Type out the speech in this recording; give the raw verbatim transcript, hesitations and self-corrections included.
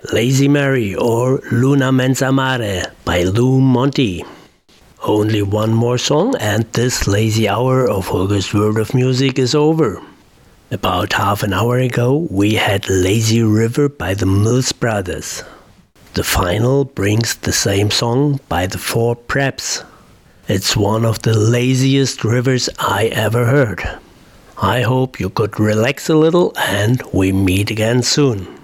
Lazy Mary or Luna Mensa Mare by Lou Monte. Only one more song and this lazy hour of Holger's World of Music is over. About half an hour ago we had Lazy River by the Mills Brothers. The final brings the same song by the Four Preps. It's one of the laziest rivers I ever heard. I hope you could relax a little and we meet again soon.